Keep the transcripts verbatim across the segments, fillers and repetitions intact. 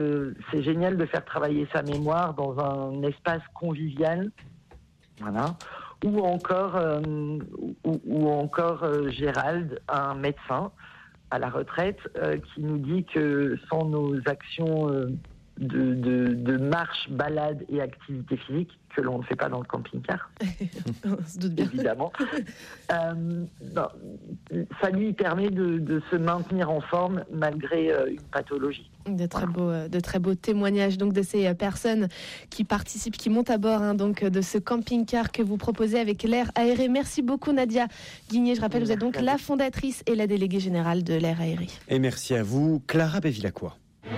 Euh, c'est génial de faire travailler sa mémoire dans un espace convivial, voilà. Ou encore, euh, ou, ou encore euh, Gérald, un médecin à la retraite, euh, qui nous dit que sans nos actions euh, de, de, de marche, balade et activité physique, que l'on ne fait pas dans le camping-car, on se doute bien. Évidemment, euh, non, ça lui permet de, de se maintenir en forme malgré euh, une pathologie. De très beaux, de très beaux témoignages donc de ces personnes qui participent, qui montent à bord hein, donc de ce camping-car que vous proposez avec l'air aéré. Merci beaucoup Nadia Guigné. Je rappelle, merci, vous êtes donc la fondatrice et la déléguée générale de l'air aéré. Et merci à vous, Clara Bevilacqua.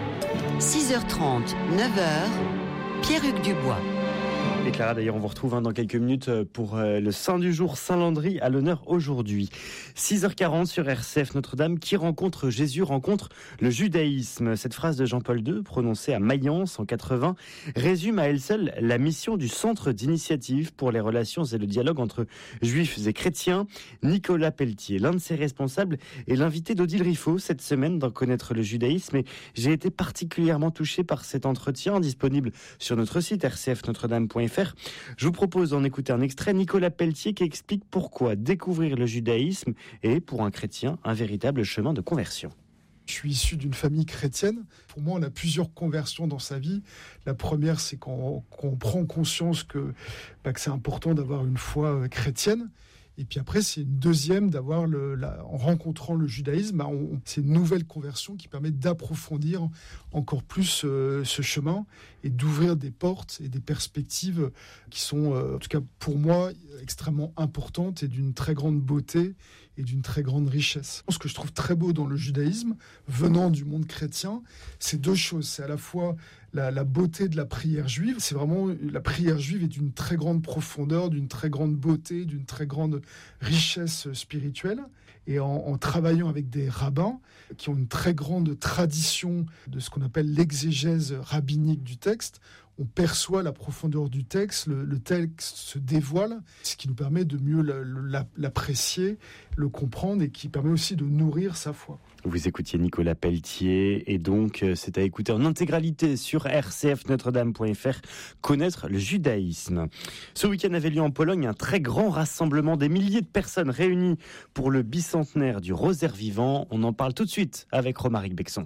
six heures trente, neuf heures, Pierre-Hugues Dubois. Et Clara, d'ailleurs, on vous retrouve hein, dans quelques minutes pour euh, le Saint du jour, Saint-Landry, à l'honneur aujourd'hui. six heures quarante sur R C F Notre-Dame, qui rencontre Jésus, rencontre le judaïsme. Cette phrase de Jean-Paul deux, prononcée à Mayence en quatre-vingts, résume à elle seule la mission du Centre d'initiative pour les relations et le dialogue entre juifs et chrétiens, Nicolas Pelletier. L'un de ses responsables est l'invité d'Odile Riffaut cette semaine d'en connaître le judaïsme. Et j'ai été particulièrement touché par cet entretien, disponible sur notre site r c f notre dame point f r. Je vous propose d'en écouter un extrait. Nicolas Pelletier qui explique pourquoi découvrir le judaïsme est, pour un chrétien, un véritable chemin de conversion. Je suis issu d'une famille chrétienne. Pour moi, on a plusieurs conversions dans sa vie. La première, c'est quand, quand on prend conscience que, bah, que c'est important d'avoir une foi chrétienne. Et puis après, c'est une deuxième d'avoir, le, la, en rencontrant le judaïsme, bah on, c'est une nouvelle conversion qui permet d'approfondir encore plus euh, ce chemin et d'ouvrir des portes et des perspectives qui sont, euh, en tout cas pour moi, extrêmement importantes et d'une très grande beauté et d'une très grande richesse. Ce que je trouve très beau dans le judaïsme, venant du monde chrétien, c'est deux choses. C'est à la fois la, la beauté de la prière juive. C'est vraiment, la prière juive est d'une très grande profondeur, d'une très grande beauté, d'une très grande richesse spirituelle. Et en, en travaillant avec des rabbins qui ont une très grande tradition de ce qu'on appelle l'exégèse rabbinique du texte, on perçoit la profondeur du texte, le, le texte se dévoile, ce qui nous permet de mieux la, la, l'apprécier, le comprendre et qui permet aussi de nourrir sa foi. Vous écoutiez Nicolas Pelletier et donc c'est à écouter en intégralité sur r c f notre dame point f r, connaître le judaïsme. Ce week-end avait lieu en Pologne un très grand rassemblement, des milliers de personnes réunies pour le bicentenaire du Rosaire vivant. On en parle tout de suite avec Romaric Bexon.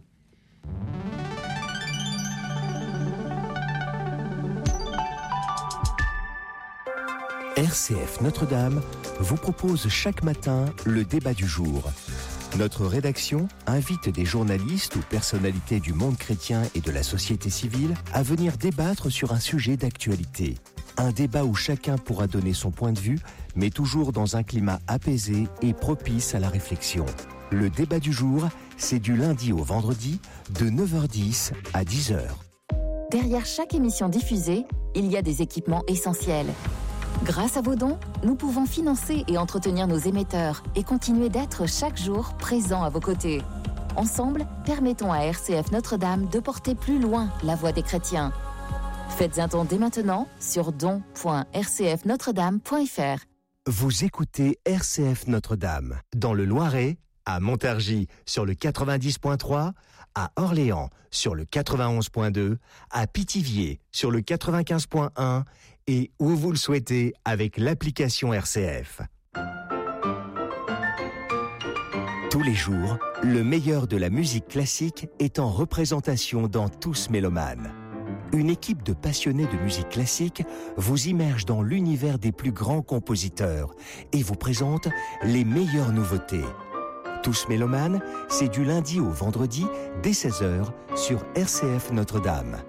R C F Notre-Dame vous propose chaque matin le débat du jour. Notre rédaction invite des journalistes ou personnalités du monde chrétien et de la société civile à venir débattre sur un sujet d'actualité. Un débat où chacun pourra donner son point de vue, mais toujours dans un climat apaisé et propice à la réflexion. Le débat du jour, c'est du lundi au vendredi, de neuf heures dix à dix heures. Derrière chaque émission diffusée, il y a des équipements essentiels. Grâce à vos dons, nous pouvons financer et entretenir nos émetteurs et continuer d'être chaque jour présents à vos côtés. Ensemble, permettons à R C F Notre-Dame de porter plus loin la voix des chrétiens. Faites un don dès maintenant sur don point r c f notre dame point f r. Vous écoutez R C F Notre-Dame dans le Loiret, à Montargis sur le quatre-vingt-dix point trois, à Orléans sur le quatre-vingt-onze point deux, à Pithiviers sur le quatre-vingt-quinze point un et où vous le souhaitez avec l'application R C F. Tous les jours, le meilleur de la musique classique est en représentation dans Tous Mélomanes. Une équipe de passionnés de musique classique vous immerge dans l'univers des plus grands compositeurs et vous présente les meilleures nouveautés. Tous Mélomanes, c'est du lundi au vendredi dès seize heures sur R C F Notre-Dame.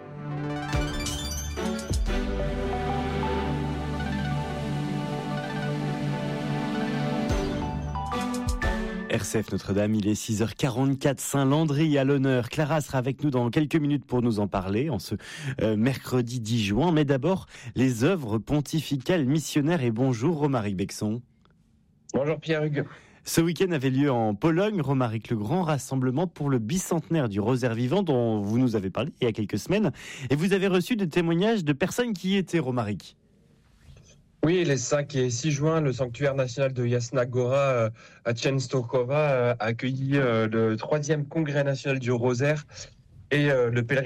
R C F Notre-Dame, il est six heures quarante-quatre, Saint-Landry à l'honneur. Clara sera avec nous dans quelques minutes pour nous en parler, en ce euh, mercredi dix juin. Mais d'abord, les œuvres pontificales missionnaires. Et bonjour Romaric Bexon. Bonjour Pierre-Hugues. Ce week-end avait lieu en Pologne, Romaric, le grand rassemblement pour le bicentenaire du Rosaire vivant dont vous nous avez parlé il y a quelques semaines. Et vous avez reçu des témoignages de personnes qui y étaient, Romaric. Oui, les cinq et six juin, le sanctuaire national de Jasna Góra à Częstochowa a accueilli le troisième congrès national du Rosaire et euh, le pèlerinage